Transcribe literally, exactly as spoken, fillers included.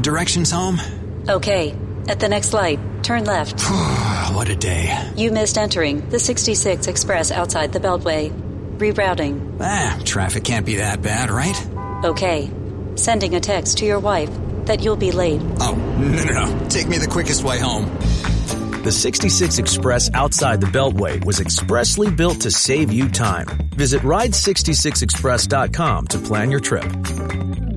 Directions home? Okay. At the next light, turn left. What a day. You missed entering the sixty-six Express outside the Beltway. Rerouting. Ah, traffic can't be that bad, right? Okay. Sending a text to your wife that you'll be late. Oh, no, no, no. Take me the quickest way home. The sixty-six Express outside the Beltway was expressly built to save you time. Visit ride sixty-six express dot com to plan your trip.